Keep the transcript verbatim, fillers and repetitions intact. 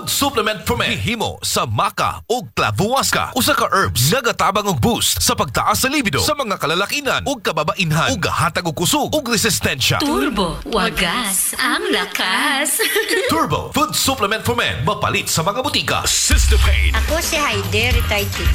Food supplement for men himo sa maca o clavuasca. Usa ka herbs nga gatabang og boost sa pagtaas sa libido sa mga kalalakinan ug kababainhan ug gahatag og kusog ug resistensya. Turbo, wagas, ang lakas. Turbo Food supplement for men mapalit sa mga butika. Sister Pain. Ako si Heidi, retired teacher.